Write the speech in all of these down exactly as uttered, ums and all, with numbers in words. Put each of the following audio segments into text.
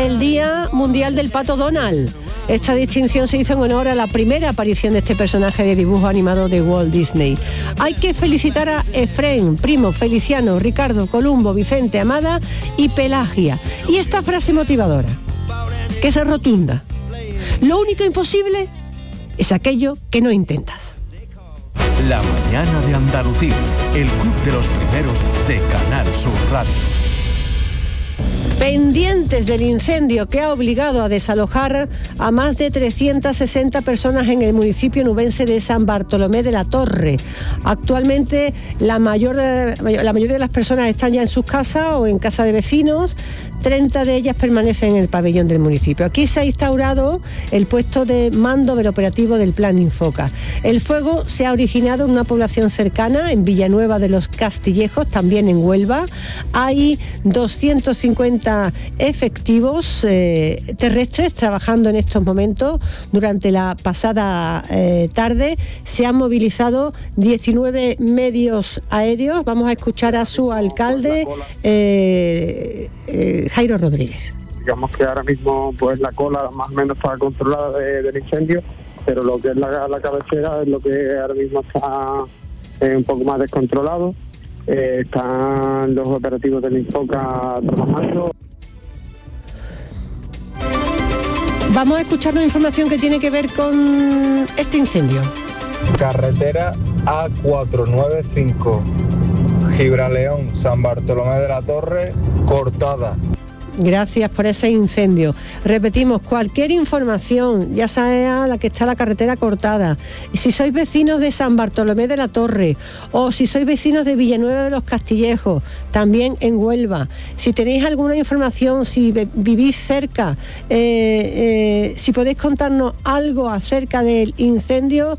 el Día Mundial del Pato Donald. Esta distinción se hizo en honor a la primera aparición de este personaje de dibujo animado de Walt Disney. Hay que felicitar a Efrén, Primo, Feliciano, Ricardo, Columbo, Vicente, Amada y Pelagia. Y esta frase motivadora, que es rotunda: lo único imposible es aquello que no intentas. La mañana de Andalucía, el club de los primeros de Canal Sur Radio. Pendientes del incendio que ha obligado a desalojar a más de trescientas sesenta personas en el municipio nubense de San Bartolomé de la Torre. Actualmente la, mayor, la mayoría de las personas están ya en sus casas o en casa de vecinos. treinta de ellas permanecen en el pabellón del municipio. Aquí se ha instaurado el puesto de mando del operativo del Plan Infoca. El fuego se ha originado en una población cercana, en Villanueva de los Castillejos, también en Huelva. Hay doscientos cincuenta efectivos eh, terrestres trabajando en estos momentos. Durante la pasada eh, tarde se han movilizado diecinueve medios aéreos. Vamos a escuchar a su alcalde, eh, eh, Jairo Rodríguez. Digamos que ahora mismo pues la cola más o menos está controlada de, del incendio, pero lo que es la, la cabecera es lo que ahora mismo está eh, un poco más descontrolado. Eh, están los operativos del Infoca trabajando. Vamos a escuchar una información que tiene que ver con este incendio. Carretera A cuatrocientos noventa y cinco, Gibraleón, San Bartolomé de la Torre, cortada. Gracias por ese incendio. Repetimos, cualquier información, ya sea la que está la carretera cortada, si sois vecinos de San Bartolomé de la Torre o si sois vecinos de Villanueva de los Castillejos, también en Huelva, si tenéis alguna información, si vivís cerca, eh, eh, si podéis contarnos algo acerca del incendio,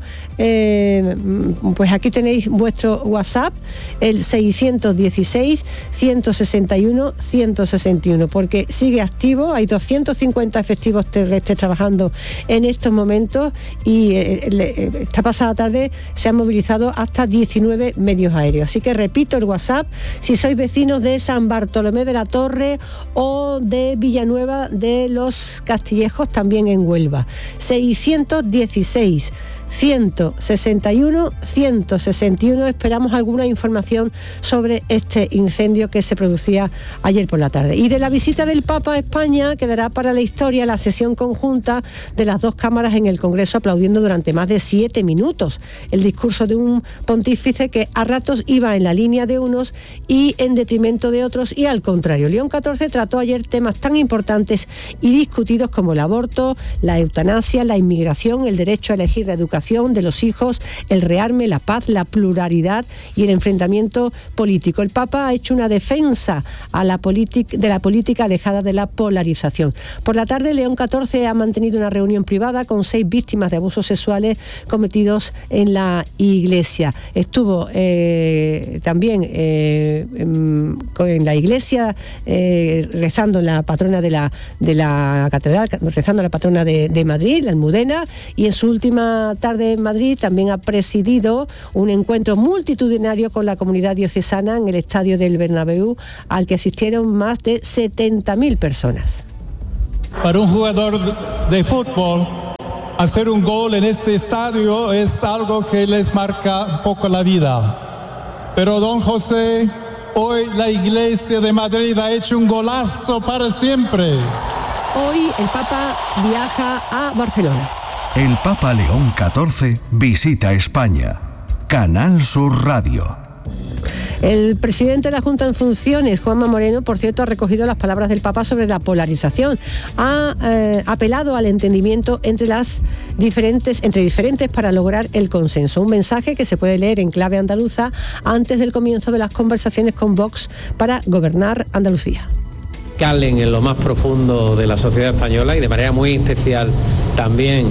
eh, pues aquí tenéis vuestro WhatsApp, el seiscientos dieciséis, ciento sesenta y uno, ciento sesenta y uno, porque sigue activo. Hay doscientos cincuenta efectivos terrestres trabajando en estos momentos y eh, le, esta pasada tarde se han movilizado hasta diecinueve medios aéreos. Así que repito el WhatsApp, si sois vecinos de San Bartolomé de la Torre o de Villanueva de los Castillejos, también en Huelva, seiscientos dieciséis, ciento sesenta y uno, ciento sesenta y uno. Esperamos alguna información sobre este incendio que se producía ayer por la tarde. Y de la visita del Papa a España quedará para la historia la sesión conjunta de las dos cámaras en el Congreso, aplaudiendo durante más de siete minutos el discurso de un pontífice que a ratos iba en la línea de unos y en detrimento de otros, y al contrario. León catorce trató ayer temas tan importantes y discutidos como el aborto, la eutanasia, la inmigración, el derecho a elegir la educación de los hijos, el rearme, la paz, la pluralidad y el enfrentamiento político. El Papa ha hecho una defensa a la de la política alejada de la polarización. Por la tarde, León catorce ha mantenido una reunión privada con seis víctimas de abusos sexuales cometidos en la iglesia. Estuvo eh, también eh, en, en la iglesia eh, rezando en la patrona de la, de la catedral, rezando a la patrona de, de Madrid, la Almudena, y en su última tarde en Madrid también ha presidido un encuentro multitudinario con la comunidad diocesana en el estadio del Bernabéu, al que asistieron más de setenta mil personas. Para un jugador de fútbol, hacer un gol en este estadio es algo que les marca un poco la vida. Pero don José, hoy la Iglesia de Madrid ha hecho un golazo para siempre. Hoy el Papa viaja a Barcelona. El Papa León catorce visita España. Canal Sur Radio. El presidente de la Junta en funciones, Juanma Moreno, por cierto, ha recogido las palabras del Papa sobre la polarización. Ha eh, apelado al entendimiento entre las diferentes, entre diferentes para lograr el consenso. Un mensaje que se puede leer en clave andaluza antes del comienzo de las conversaciones con Vox para gobernar Andalucía. Calen en lo más profundo de la sociedad española y de manera muy especial también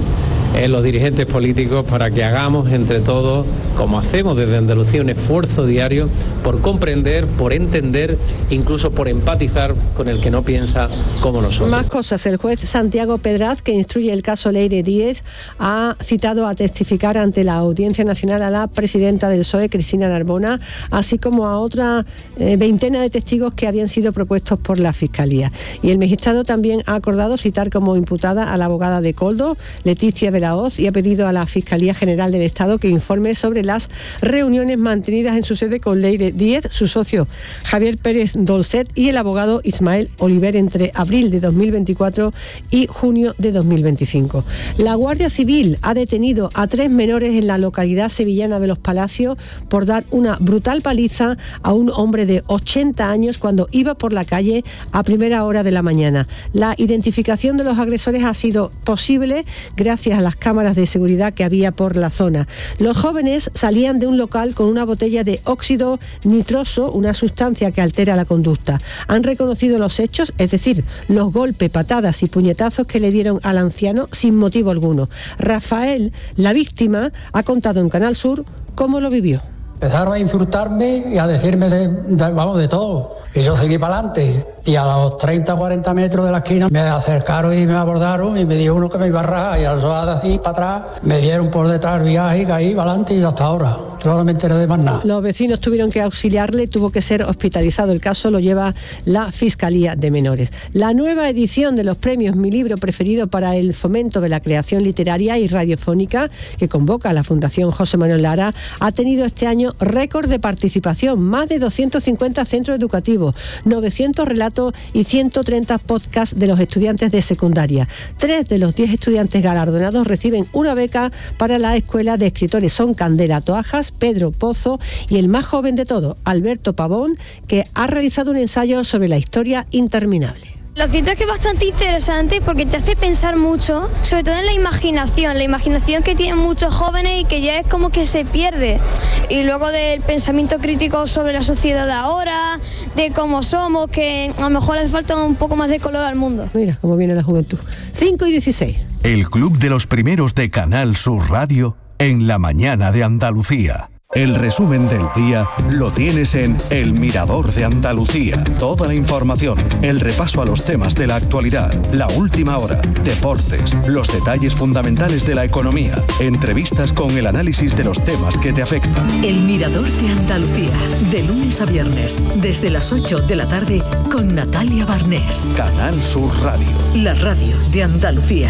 en los dirigentes políticos para que hagamos entre todos, como hacemos desde Andalucía, un esfuerzo diario por comprender, por entender, incluso por empatizar con el que no piensa como nosotros. Más cosas. El juez Santiago Pedraz, que instruye el caso Leire Díez, ha citado a testificar ante la Audiencia Nacional a la presidenta del P S O E, Cristina Narbona, así como a otra eh, veintena de testigos que habían sido propuestos por la Fiscalía. Y el magistrado también ha acordado citar como imputada a la abogada de Coldo, Leticia de la Hoz, y ha pedido a la Fiscalía General del Estado que informe sobre las reuniones mantenidas en su sede con Leire Díez, su socio Javier Pérez Dolcet y el abogado Ismael Oliver entre abril de dos mil veinticuatro y junio de dos mil veinticinco. La Guardia Civil ha detenido a tres menores en la localidad sevillana de Los Palacios por dar una brutal paliza a un hombre de ochenta años cuando iba por la calle a primera hora de la mañana. La identificación de los agresores ha sido posible gracias a las cámaras de seguridad que había por la zona. Los jóvenes salían de un local con una botella de óxido nitroso, una sustancia que altera la conducta. Han reconocido los hechos, es decir, los golpes, patadas y puñetazos que le dieron al anciano sin motivo alguno. Rafael, la víctima, ha contado en Canal Sur cómo lo vivió. Empezaron a insultarme y a decirme de, de, vamos, de todo. Y yo seguí para adelante. Y a los treinta o cuarenta metros de la esquina me acercaron y me abordaron y me dio uno que me iba a rajar. Y al soldado así para atrás me dieron por detrás el viaje y caí para adelante y hasta ahora. Yo no me enteré de más nada. Los vecinos tuvieron que auxiliarle, tuvo que ser hospitalizado. El caso lo lleva la Fiscalía de Menores. La nueva edición de los premios Mi Libro Preferido para el fomento de la creación literaria y radiofónica, que convoca a la Fundación José Manuel Lara, ha tenido este año récord de participación. Más de doscientos cincuenta centros educativos, novecientos relatos y ciento treinta podcasts de los estudiantes de secundaria. Tres de los diez estudiantes galardonados reciben una beca para la Escuela de Escritores. Son Candela Toajas, Pedro Pozo y el más joven de todos, Alberto Pavón, que ha realizado un ensayo sobre la historia interminable. Lo cierto es que es bastante interesante porque te hace pensar mucho, sobre todo en la imaginación, la imaginación que tienen muchos jóvenes y que ya es como que se pierde. Y luego del pensamiento crítico sobre la sociedad de ahora, de cómo somos, que a lo mejor hace falta un poco más de color al mundo. Mira cómo viene la juventud. cinco y dieciséis. El Club de los Primeros de Canal Sur Radio en la mañana de Andalucía. El resumen del día lo tienes en El Mirador de Andalucía. Toda la información, el repaso a los temas de la actualidad, la última hora, deportes, los detalles fundamentales de la economía, entrevistas con el análisis de los temas que te afectan. El Mirador de Andalucía, de lunes a viernes, desde las ocho de la tarde, con Natalia Barnés. Canal Sur Radio. La radio de Andalucía.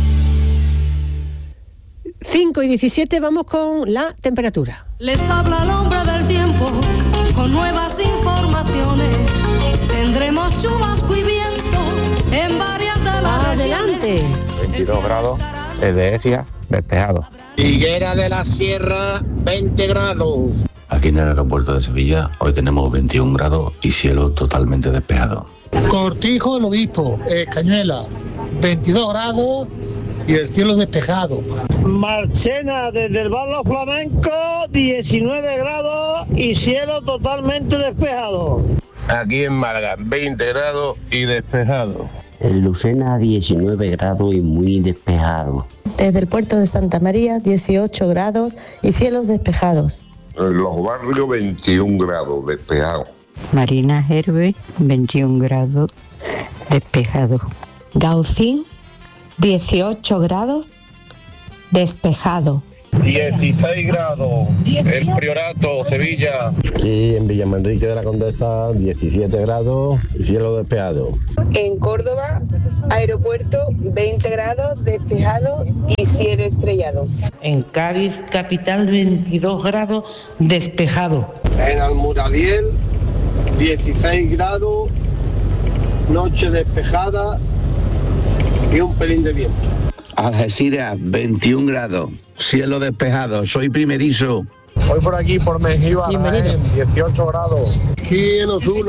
cinco y diecisiete, vamos con la temperatura. Les habla el hombre del tiempo con nuevas informaciones. Tendremos chubasco y viento en varias de las Adelante. veintidós grados, es de Ecija, despejado. Higuera de la Sierra, veinte grados. Aquí en el aeropuerto de Sevilla hoy tenemos veintiún grados y cielo totalmente despejado. Cortijo, el Obispo, Cañuela, veintidós grados y el cielo despejado. Marchena, desde el Barrio Flamenco, diecinueve grados y cielo totalmente despejado. Aquí en Málaga, veinte grados y despejado. En Lucena, diecinueve grados y muy despejado. Desde el puerto de Santa María, dieciocho grados y cielos despejados. En Los Barrios, veintiún grados despejado. Marina Herbe, veintiún grados despejado. Gaucín, dieciocho grados despejado. dieciséis grados, El Priorato, Sevilla. Y en Villamanrique de la Condesa, diecisiete grados y cielo despejado. En Córdoba, aeropuerto, veinte grados, despejado y cielo estrellado. En Cádiz, capital, veintidós grados, despejado. En Almuradiel, dieciséis grados, noche despejada y un pelín de viento. Algeciras, veintiún grados, cielo despejado, soy primerizo. Voy por aquí, por Mengíbar, dieciocho grados. Aquí en Osuna,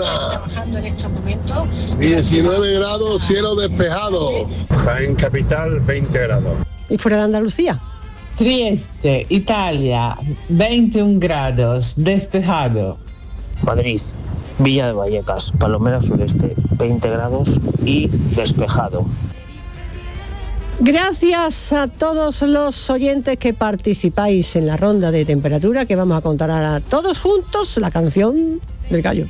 diecinueve grados, cielo despejado. Jaén Capital, veinte grados. ¿Y fuera de Andalucía? Trieste, Italia, veintiún grados, despejado. Madrid, Villa de Vallecas, Palomera Sureste, veinte grados y despejado. Gracias a todos los oyentes que participáis en la ronda de temperatura, que vamos a contar ahora todos juntos la canción del gallo.